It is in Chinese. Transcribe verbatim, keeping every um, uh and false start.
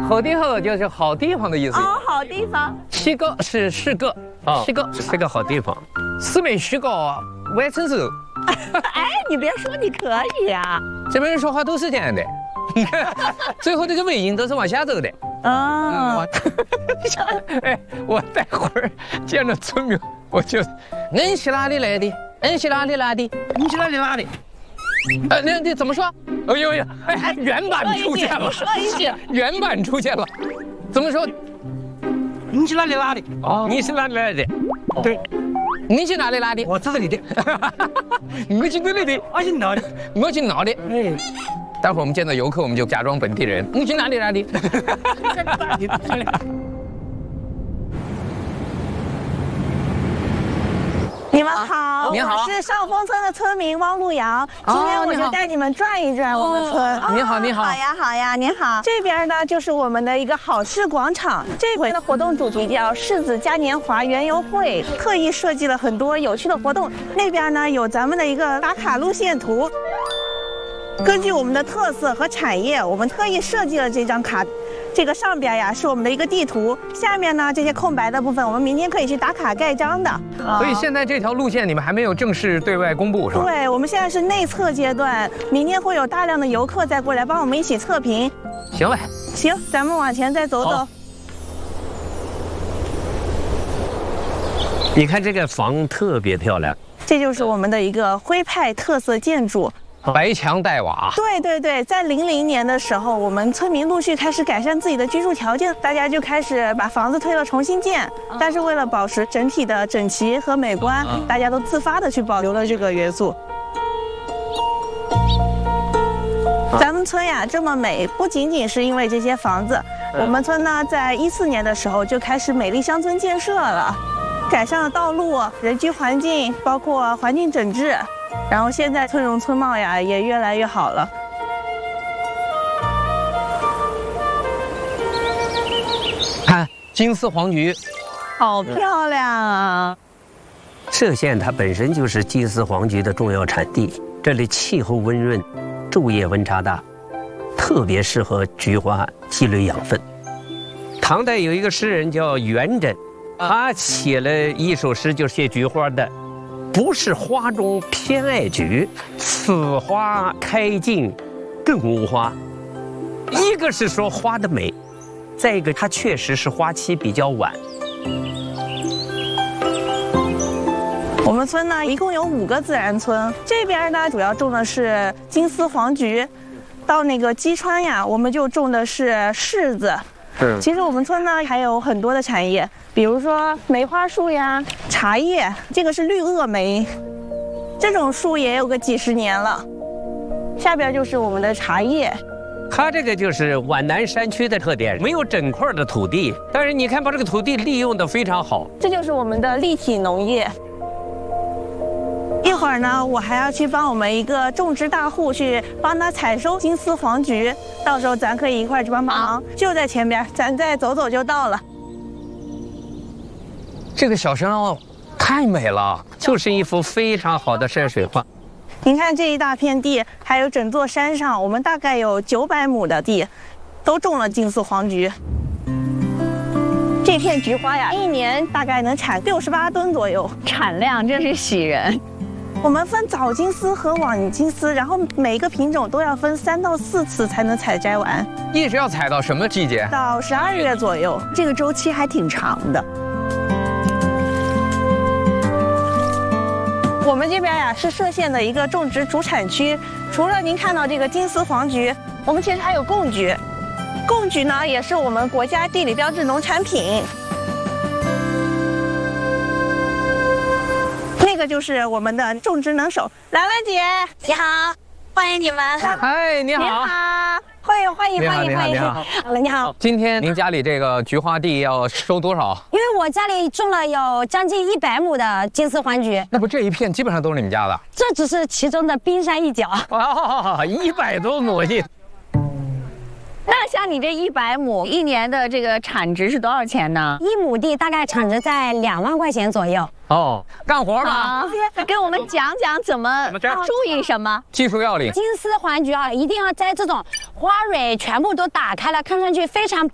好地方就是好地方的意思。 哦，好地方。 七个是十个， 啊， 七个是个好地方。 四美十个完成之后， 哎，你别说，你可以啊。 这边人说话都是这样的，你看，最后这个尾音都是往下走的。 哦。 哎，我待会儿见了村民，我就，恁是哪里来的？恁是哪里来的？ 你是哪里来的？ 呃，那你怎么说？哎呦呦，哎，原版出现了， 说一句， 原版出现了，怎么说？ 你是哪里来的？ 哦，你是哪里来的？ 对， 你是哪里来的？ 我是这里的。 我是这里的， 我是哪的？ 我是哪的？ 哎， 待会儿我们见到游客，我们就假装本地人。你是哪里来的？ 你们好， 你好我是上峰村的村民汪路阳，今天我就带你们转一转我们村。 你好，你好， 好呀，好呀，您好。这边呢就是我们的一个好事广场，这回的活动主题叫柿子嘉年华园游会，特意设计了很多有趣的活动。那边呢有咱们的一个打卡路线图，根据我们的特色和产业，我们特意设计了这张卡。这个上边呀是我们的一个地图，下面呢这些空白的部分，我们明天可以去打卡盖章的。 所以现在这条路线你们还没有正式对外公布是吧？ 对，我们现在是内测阶段，明天会有大量的游客再过来帮我们一起测评。 行了， 行，咱们往前再走走。 你看这个房特别漂亮， 这就是我们的一个徽派特色建筑。 白墙带瓦。 对对对，在零零年的时候，我们村民陆续开始改善自己的居住条件，大家就开始把房子推了重新建。但是为了保持整体的整齐和美观，大家都自发的去保留了这个元素。咱们村呀这么美，不仅仅是因为这些房子，我们村呢在一四年的时候就开始美丽乡村建设了，改善了道路、人居环境，包括环境整治。然后现在村容村貌呀也越来越好了。 看金丝黄菊， 好漂亮啊！ 歙县它本身就是金丝黄菊的重要产地，这里气候温润，昼夜温差大，特别适合菊花积累养分。唐代有一个诗人叫元稹，他写了一首诗，就写菊花的。不是花中偏爱菊，此花开尽更无花。一个是说花的美，再一个它确实是花期比较晚。 我们村呢一共有五个自然村，这边呢主要种的是金丝黄菊，到那个基川呀，我们就种的是柿子。 嗯， 其实我们村呢还有很多的产业，比如说梅花树呀、茶叶，这个是绿萼梅，这种树也有个几十年了。下边就是我们的茶叶。 它这个就是皖南山区的特点，没有整块的土地，但是你看把这个土地利用的非常好。 这就是我们的立体农业。一会儿呢，我还要去帮我们一个种植大户去帮他采收金丝黄菊，到时候咱可以一块儿去帮忙，就在前边，咱再走走就到了。 这个小山坳太美了， 就是一幅非常好的山水画。 您看这一大片地，还有整座山上，我们大概有九百亩的地，都种了金丝黄菊。这片菊花呀，一年大概能产六十八吨左右， 产量真是喜人。 我们分早金丝和晚金丝，然后每个品种都要分三到四次才能采摘完， 一直要采到什么季节？ 到十二月左右， 这个周期还挺长的。 我们这边呀是歙县的一个种植主产区，除了您看到这个金丝黄菊，我们其实还有贡菊。贡菊呢也是我们国家地理标志农产品。这个就是我们的种植能手，兰兰姐， 你好，欢迎你们。 嗨，你好。 你好， 欢迎欢迎欢迎欢迎。 好了，你好。 今天您家里这个菊花地要收多少？ 因为我家里种了有将近一百亩的金丝黄菊。 那不这一片基本上都是你们家的？ 这只是其中的冰山一角。 哇，一百多亩地。 那像你这一百亩，一年的这个产值是多少钱呢？ 一亩地大概产值在两万块钱左右。 哦，干活吧。 啊，跟我们讲讲怎么注意什么技术要领。 金丝黄菊啊，一定要在这种花蕊全部都打开了，看上去非常